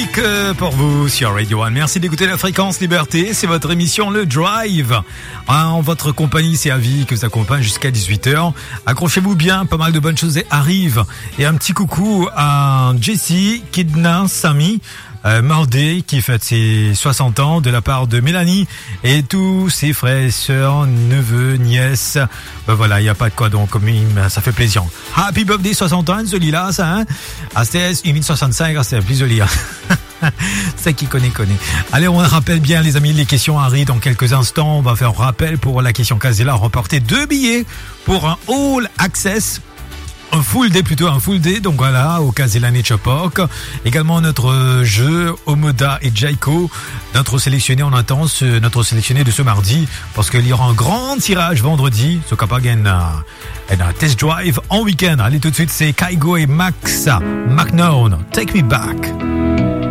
Loïc pour vous sur Radio 1. Merci d'écouter la fréquence Liberté. C'est votre émission Le Drive. En votre compagnie, c'est Avi que vous accompagne jusqu'à 18h. Accrochez-vous bien, pas mal de bonnes choses arrivent. Et un petit coucou à Jessie, Kidna, Samy, Mordé qui fête ses 60 ans de la part de Mélanie et tous ses frères, sœurs, neveux, nièces. Voilà, il n'y a pas de quoi donc, ça fait plaisir. Happy birthday 60 ans, celui-là, ça, hein. ASTS 1065, c'est plus joli. C'est qui connaît. Allez, on rappelle bien, les amis, les questions arrivent dans quelques instants. On va faire un rappel pour la question Casella. Remporter 2 billets pour un All Access. Un full day, donc voilà, au Casella Nature Park. Également notre jeu Omoda et Jaiko. Notre sélectionné, on attend notre sélectionné de ce mardi, parce qu'il y aura un grand tirage vendredi. Ce Kapagen un test drive en week-end. Allez, tout de suite, c'est Kaigo et Max McNown. Take me back.